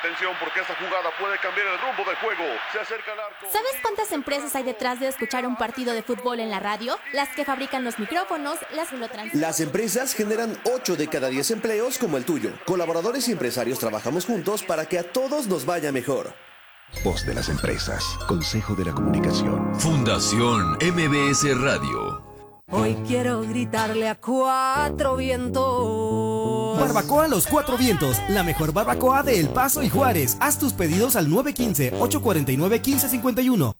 atención porque esta jugada puede cambiar el rumbo del juego. Se acerca al arco. ¿Sabes cuántas empresas hay detrás de escuchar un partido de fútbol en la radio? Las que fabrican los micrófonos, las que lo transmiten. Las empresas generan 8 de cada 10 empleos como el tuyo. Colaboradores y empresarios trabajamos juntos para que a todos nos vaya mejor. Voz de las empresas. Consejo de la Comunicación. Fundación MBS Radio. Hoy quiero gritarle a 4 vientos. Barbacoa Los Cuatro Vientos, la mejor barbacoa de El Paso y Juárez. Haz tus pedidos al 915-849-1551